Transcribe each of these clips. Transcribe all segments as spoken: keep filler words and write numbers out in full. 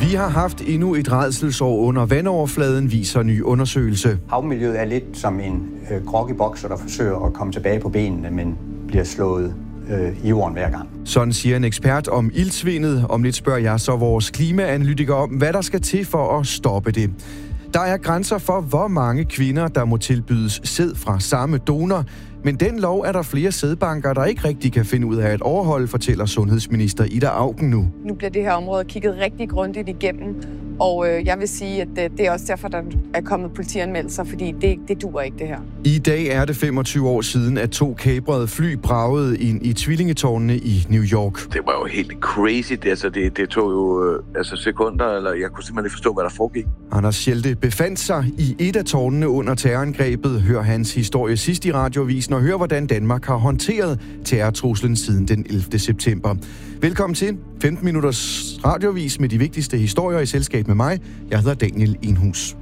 Vi har haft endnu et rædselsår under vandoverfladen, viser ny undersøgelse. Havmiljøet er lidt som en øh, groggy-bokser, der forsøger at komme tilbage på benene, men bliver slået øh, i jorden hver gang. Sådan siger en ekspert om iltsvindet. Om lidt spørger jeg så vores klimaanalytiker om, hvad der skal til for at stoppe det. Der er grænser for, hvor mange kvinder, der må tilbydes sæd fra samme donor. Men den lov er der flere sædbanker, der ikke rigtig kan finde ud af at overholde, fortæller sundhedsminister Ida Auken nu. Nu bliver det her område kigget rigtig grundigt igennem, og øh, jeg vil sige, at det, det er også derfor, der er kommet politianmeldelser, fordi det, det duer ikke det her. I dag er det femogtyve år siden, at to kabrede fly bragede ind i tvillingetårnene i New York. Det var jo helt crazy. Det, altså, det, det tog jo øh, altså sekunder, eller jeg kunne simpelthen ikke forstå, hvad der foregik. Anders Schelte befandt sig i et af tårnene under terrorangrebet. Hør hans historie sidst i radioavisen og hør, hvordan Danmark har håndteret terrortruslen siden den ellevte september. Velkommen til femten minutters radioavis med de vigtigste historier i selskab med mig. Jeg hedder Daniel Enhus.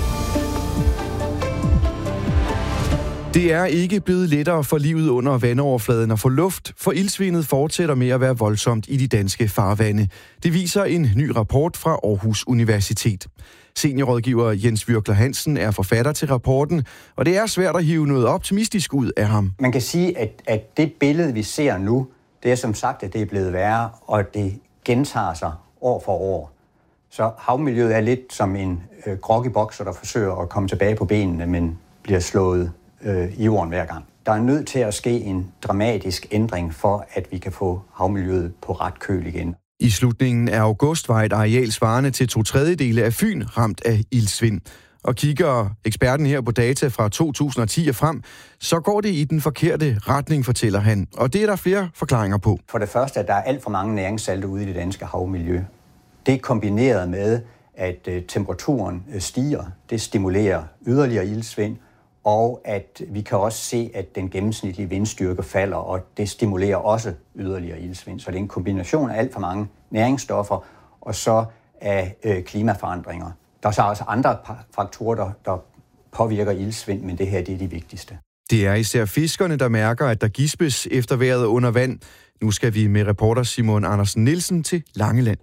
Det er ikke blevet lettere for livet under vandoverfladen at få luft, for iltsvindet fortsætter med at være voldsomt i de danske farvande. Det viser en ny rapport fra Aarhus Universitet. Seniorrådgiver Jens Virkler Hansen er forfatter til rapporten, og det er svært at hive noget optimistisk ud af ham. Man kan sige, at, at det billede, vi ser nu, det er som sagt, at det er blevet værre, og det gentager sig år for år. Så havmiljøet er lidt som en øh, groggy-bokser, der forsøger at komme tilbage på benene, men bliver slået øh, i jorden hver gang. Der er nødt til at ske en dramatisk ændring for, at vi kan få havmiljøet på ret køl igen. I slutningen af august var et areal svarende til to tredjedele af Fyn ramt af iltsvind. Og kigger eksperten her på data fra to tusind og ti og frem, så går det i den forkerte retning, fortæller han. Og det er der flere forklaringer på. For det første, at der er alt for mange næringssalte ude i det danske havmiljø. Det er kombineret med, at temperaturen stiger. Det stimulerer yderligere iltsvind. Og at vi kan også se, at den gennemsnitlige vindstyrke falder, og det stimulerer også yderligere iltsvind. Så det er en kombination af alt for mange næringsstoffer, og så af øh, klimaforandringer. Der er så også andre faktorer, der, der påvirker iltsvind, men det her det er de vigtigste. Det er især fiskerne, der mærker, at der gispes efter vejret under vand. Nu skal vi med reporter Simon Andersen Nielsen til Langeland.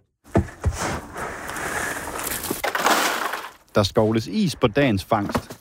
Der skovles is på dagens fangst.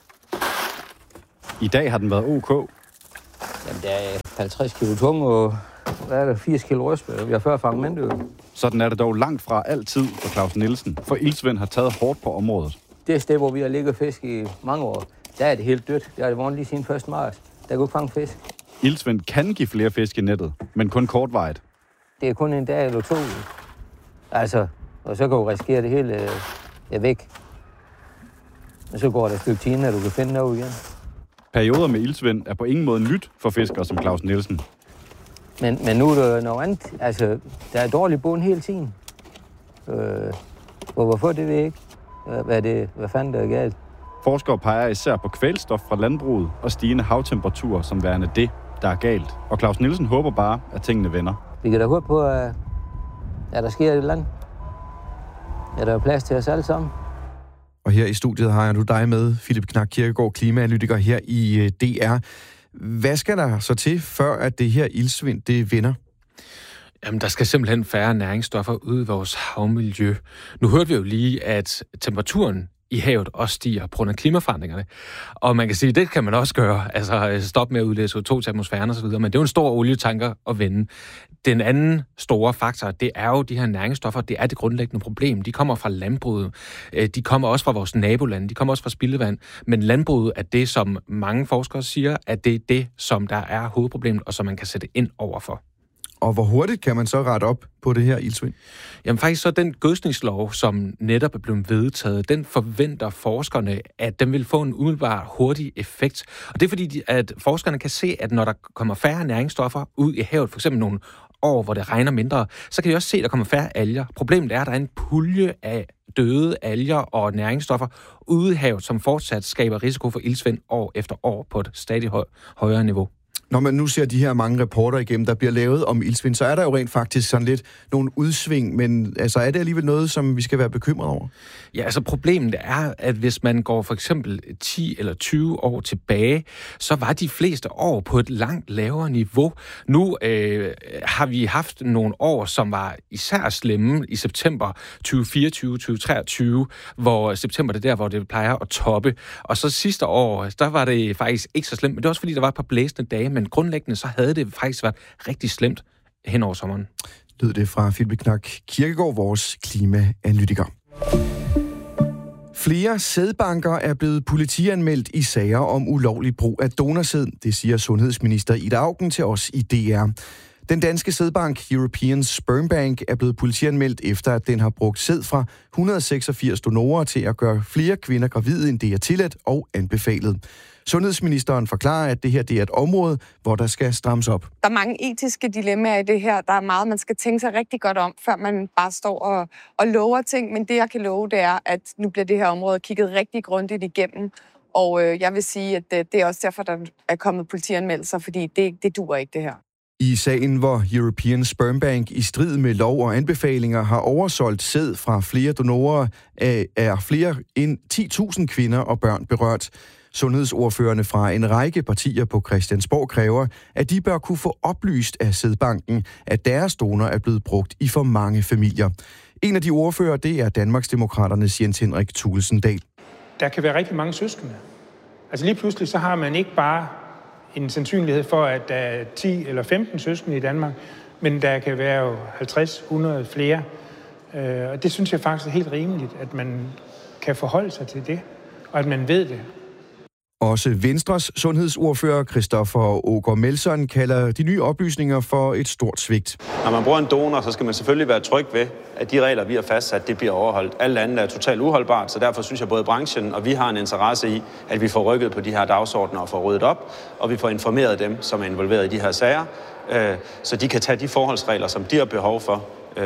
I dag har den været ok. Jamen, det er halvtreds kilo tung, og hvad er det, firs kilo røstbøger. Vi har før fanget mandø. Sådan er det dog langt fra altid for Claus Nielsen, for iltsvind har taget hårdt på området. Det sted, hvor vi har ligget fisk i mange år, der er det helt dødt. Det har det været lige siden første marts. Der kunne ikke fange fisk. Iltsvind kan give flere fisk i nettet, men kun kortvarigt. Det er kun en dag eller to. Altså, og så kan du risikere det hele øh, væk. Men så går der et stykke tid, at du kan finde noget igen. Perioder med iltsvind er på ingen måde nyt for fiskere som Claus Nielsen. Men, men nu er der noget andet. Altså, der er dårlig bund hele tiden. Øh, hvorfor det ved jeg ikke. Hvad, det, hvad fanden der er galt? Forskere peger især på kvælstof fra landbruget og stigende havtemperaturer som værende det, der er galt. Og Claus Nielsen håber bare, at tingene vender. Vi kan da håbe på, at der sker et eller andet. Er der plads til os alle sammen? Og her i studiet har jeg nu dig med, Philip Knak Kirkegaard, klimaanalytiker her i D R. Hvad skal der så til, før at det her iltsvind, det vender? Jamen, der skal simpelthen færre næringsstoffer ud i vores havmiljø. Nu hørte vi jo lige, at temperaturen i havet også stiger på grund af klimaforandringerne. Og man kan sige, at det kan man også gøre. Altså stoppe med at udlede C O to til atmosfæren osv., men det er jo en stor olietanker at vende. Den anden store faktor, det er jo de her næringsstoffer, det er det grundlæggende problem. De kommer fra landbruget. De kommer også fra vores nabolande. De kommer også fra spildevand. Men landbruget er det, som mange forskere siger, at det er det, som der er hovedproblemet, og som man kan sætte ind overfor. Og hvor hurtigt kan man så rette op på det her iltsvind? Jamen faktisk så den gødskningslov, som netop er blevet vedtaget, den forventer forskerne, at den vil få en umiddelbar hurtig effekt. Og det er fordi, at forskerne kan se, at når der kommer færre næringsstoffer ud i havet, for eksempel nogle år, hvor det regner mindre, så kan de også se, at der kommer færre alger. Problemet er, at der er en pulje af døde alger og næringsstoffer ude i havet, som fortsat skaber risiko for iltsvind år efter år på et stadig høj, højere niveau. Når man nu ser de her mange rapporter igennem, der bliver lavet om iltsvind, så er der jo rent faktisk sådan lidt nogle udsving, men altså, er det alligevel noget, som vi skal være bekymret over? Ja, altså problemet er, at hvis man går for eksempel ti eller tyve år tilbage, så var de fleste år på et langt lavere niveau. Nu øh, har vi haft nogle år, som var især slemme i september tyve fireogtyve til tyve treogtyve, hvor september det er der, hvor det plejer at toppe. Og så sidste år, der var det faktisk ikke så slemt, men det var også fordi, der var et par blæsende dage, men grundlæggende så havde det faktisk været rigtig slemt hen over sommeren. Lød det fra Philip Knak Kirkegaard, vores klimaanalytiker. Flere sædbanker er blevet politianmeldt i sager om ulovlig brug af donorsæd, det siger sundhedsminister Ida Auken til os i D R. Den danske sædbank European Sperm Bank er blevet politianmeldt efter, at den har brugt sæd fra et hundrede og seksogfirs donorer til at gøre flere kvinder gravide, end det er tilladt og anbefalet. Sundhedsministeren forklarer, at det her det er et område, hvor der skal strammes op. Der er mange etiske dilemmaer i det her. Der er meget, man skal tænke sig rigtig godt om, før man bare står og, og lover ting. Men det, jeg kan love, det er, at nu bliver det her område kigget rigtig grundigt igennem. Og øh, jeg vil sige, at det, det er også derfor, der er kommet politianmeldelser, fordi det, det duer ikke, det her. I sagen, hvor European Sperm Bank i strid med lov og anbefalinger har oversolgt sæd fra flere donorer, er flere end ti tusind kvinder og børn berørt. Sundhedsordførerne fra en række partier på Christiansborg kræver, at de bør kunne få oplyst af sædbanken, at deres donor er blevet brugt i for mange familier. En af de ordfører, det er Danmarksdemokraternes Jens Henrik Thulesen Dahl. Der kan være rigtig mange søskende. Altså lige pludselig så har man ikke bare en sandsynlighed for, at der er ti eller femten søskende i Danmark, men der kan være jo halvtreds hundrede flere. Og det synes jeg faktisk er helt rimeligt, at man kan forholde sig til det, og at man ved det. Også Venstres sundhedsordfører Christoffer Aagaard Melson kalder de nye oplysninger for et stort svigt. Når man bruger en donor, så skal man selvfølgelig være tryg ved, at de regler, vi har fastsat, det bliver overholdt. Alt andet er totalt uholdbart, så derfor synes jeg, både branchen og vi har en interesse i, at vi får rykket på de her dagsordner og får ryddet op, og vi får informeret dem, som er involveret i de her sager, så de kan tage de forholdsregler, som de har behov for,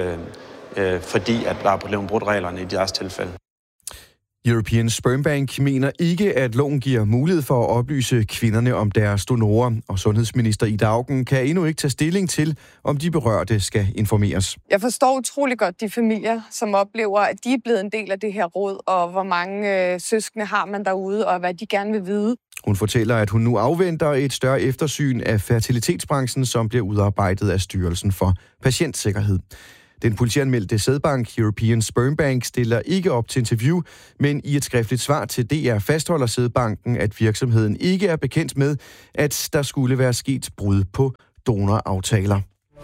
fordi at der er blevet brudt reglerne i deres tilfælde. European Sperm Bank mener ikke, at loven giver mulighed for at oplyse kvinderne om deres donorer, og sundhedsminister Ida Auken kan endnu ikke tage stilling til, om de berørte skal informeres. Jeg forstår utrolig godt de familier, som oplever, at de er blevet en del af det her råd, og hvor mange øh, søskende har man derude, og hvad de gerne vil vide. Hun fortæller, at hun nu afventer et større eftersyn af fertilitetsbranchen, som bliver udarbejdet af Styrelsen for Patientsikkerhed. Den politianmeldte sædbank European Sperm Bank stiller ikke op til interview, men i et skriftligt svar til D R fastholder sædbanken, at virksomheden ikke er bekendt med, at der skulle være sket brud på donoraftaler.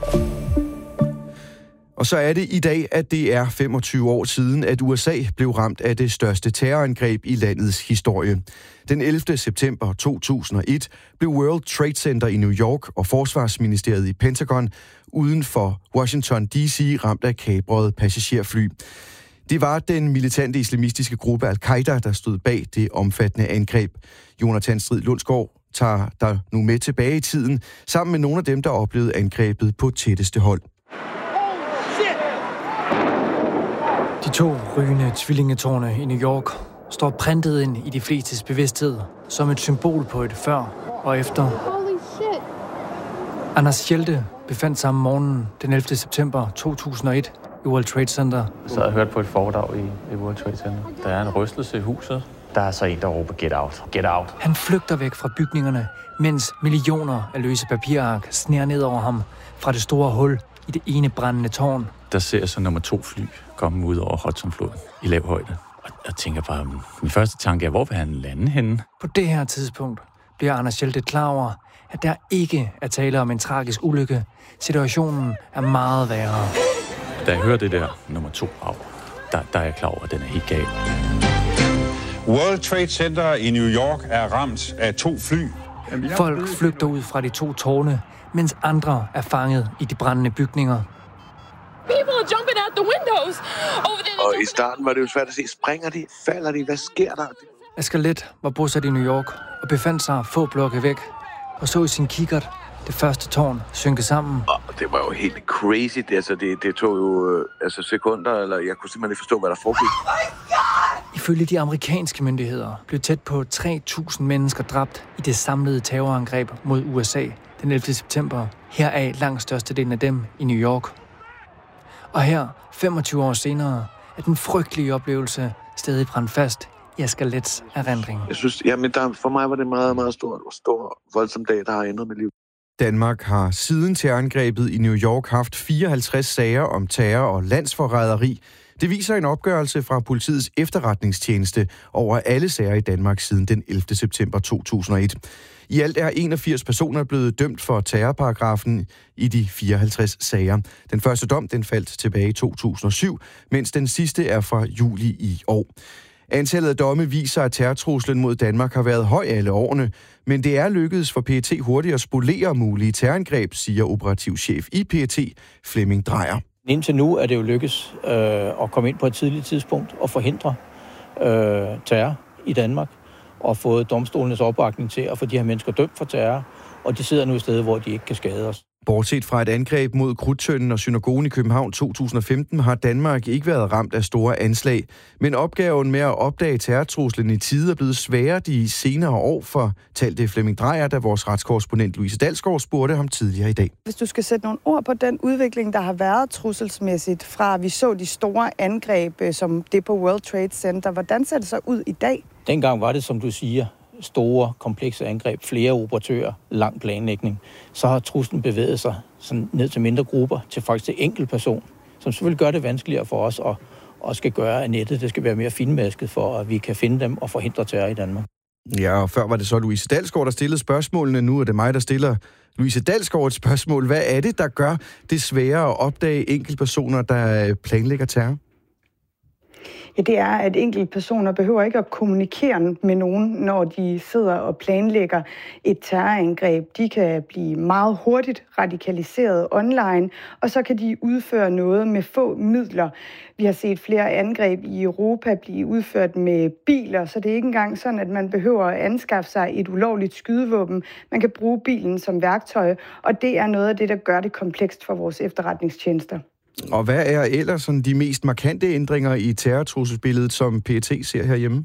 Og så er det i dag, at det er femogtyve år siden, at U S A blev ramt af det største terrorangreb i landets historie. Den ellevte september to tusind og et blev World Trade Center i New York og Forsvarsministeriet i Pentagon uden for Washington D C ramt af kabrede passagerfly. Det var den militante islamistiske gruppe Al-Qaida, der stod bag det omfattende angreb. Jonathan Strid Lundsgaard tager der nu med tilbage i tiden, sammen med nogle af dem, der oplevede angrebet på tætteste hold. De to rygende tvillingetårne i New York står printet ind i de flestes bevidsthed som et symbol på et før og efter. Holy shit. Anders Schelde befandt sig om morgenen den ellevte september to tusind og et i World Trade Center. Jeg sad og hørte på et foredrag i, i World Trade Center. Der er en rystelse i huset. Der er så en, der råber, get out, get out. Han flygter væk fra bygningerne, mens millioner af løse papirark sner ned over ham fra det store hul i det ene brændende tårn. Der ser jeg så nummer to fly komme ud over Hudsonfloden i lav højde. Og jeg tænker bare, min første tanke er, hvor vil han lande henne? På det her tidspunkt bliver Anders Schelde klar over, at der ikke er tale om en tragisk ulykke. Situationen er meget værre. Da jeg hører det der nummer to af, der, der er jeg klar over, at den er helt gal. World Trade Center i New York er ramt af to fly. Folk flygter ud fra de to tårne, mens andre er fanget i de brændende bygninger. People are jumping out the windows. Over there, og i starten var det jo svært at se, springer de, falder de, hvad sker der? Asger Leth var bosat i New York og befandt sig få blokke væk og så i sin kikkert det første tårn synke sammen. Og det var jo helt crazy. Det, altså, det, det tog jo øh, altså sekunder, eller jeg kunne simpelthen ikke forstå, hvad der foregik. Oh Ifølge de amerikanske myndigheder blev tæt på tre tusind mennesker dræbt i det samlede terrorangreb mod U S A den ellevte september, heraf langt størstedelen af dem i New York. Og her, femogtyve år senere, er den frygtelige oplevelse stadig brændt fast i Asger Leths erindring. Jeg synes, jamen der, for mig var det meget, meget stor, stor voldsom dag, der har ændret mit liv. Danmark har siden terrorangrebet i New York haft fireoghalvtreds sager om terror og landsforræderi. Det viser en opgørelse fra politiets efterretningstjeneste over alle sager i Danmark siden den ellevte september to tusind og et. I alt er enogfirs personer blevet dømt for terrorparagrafen i de fireoghalvtreds sager. Den første dom den faldt tilbage i to tusind og syv, mens den sidste er fra juli i år. Antallet af domme viser, at terrortruslen mod Danmark har været høj alle årene, men det er lykkedes for P E T hurtigt at spolere mulige terrorangreb, siger operativchef i P E T, Flemming Drejer. Indtil nu er det jo lykkes øh, at komme ind på et tidligt tidspunkt og forhindre øh, terror i Danmark, og fået domstolenes opbakning til at få de her mennesker dømt for terror, og de sidder nu et sted, hvor de ikke kan skade os. Bortset fra et angreb mod Krudttønden og synagogen i København to tusind og femten har Danmark ikke været ramt af store anslag. Men opgaven med at opdage terrortruslen i tide er blevet sværere de senere år, fortalte Flemming Drejer, da vores retskorrespondent Louise Dalsgaard spurgte ham tidligere i dag. Hvis du skal sætte nogle ord på den udvikling, der har været trusselsmæssigt, fra vi så de store angreb, som det på World Trade Center, hvordan ser det så ud i dag? Dengang var det, som du siger, store, komplekse angreb, flere operatører, lang planlægning. Så har truslen bevæget sig sådan ned til mindre grupper, til faktisk til enkelt person, som selvfølgelig gør det vanskeligere for os, og, og skal gøre, at nettet det skal være mere finmasket, for at vi kan finde dem og forhindre terror i Danmark. Ja, og før var det så Louise Dalsgaard, der stillede spørgsmålene. Nu er det mig, der stiller Louise Dalsgaard et spørgsmål. Hvad er det, der gør det sværere at opdage enkeltpersoner, der planlægger terror? Ja, det er, at enkelte personer behøver ikke at kommunikere med nogen, når de sidder og planlægger et terrorangreb. De kan blive meget hurtigt radikaliseret online, og så kan de udføre noget med få midler. Vi har set flere angreb i Europa blive udført med biler, så det er ikke engang sådan, at man behøver at anskaffe sig et ulovligt skydevåben. Man kan bruge bilen som værktøj, og det er noget af det, der gør det komplekst for vores efterretningstjenester. Og hvad er ellers sådan de mest markante ændringer i terrortrusselsbilledet, som P E T ser herhjemme?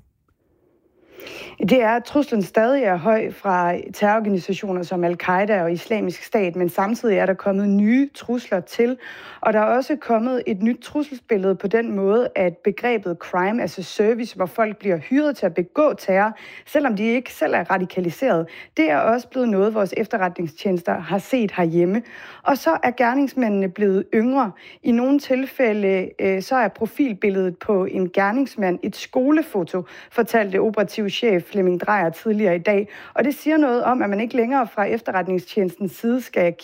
Det er, at truslen stadig er høj fra terrororganisationer som Al-Qaida og Islamisk Stat, men samtidig er der kommet nye trusler til. Og der er også kommet et nyt trusselsbillede på den måde, at begrebet crime as a service, hvor folk bliver hyret til at begå terror, selvom de ikke selv er radikaliseret, det er også blevet noget, vores efterretningstjenester har set herhjemme. Og så er gerningsmændene blevet yngre. I nogle tilfælde øh, så er profilbilledet på en gerningsmand et skolefoto, fortalte operativchef Flemming Drejer tidligere i dag. Og det siger noget om, at man ikke længere fra efterretningstjenestens side skal